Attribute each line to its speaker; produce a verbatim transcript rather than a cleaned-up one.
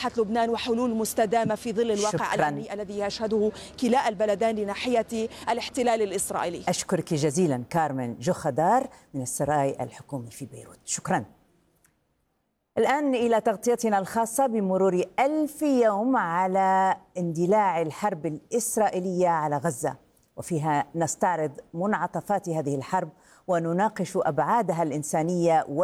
Speaker 1: مصلحة لبنان وحلول مستدامة في ظل الواقع الأمني الذي يشهده كلا البلدان لناحية الاحتلال الإسرائيلي.
Speaker 2: أشكرك جزيلا كارمن جوخدار من السراي الحكومي في بيروت. شكرا. الآن إلى تغطيتنا الخاصة بمرور ألف يوم على اندلاع الحرب الإسرائيلية على غزة، وفيها نستعرض منعطفات هذه الحرب ونناقش أبعادها الإنسانية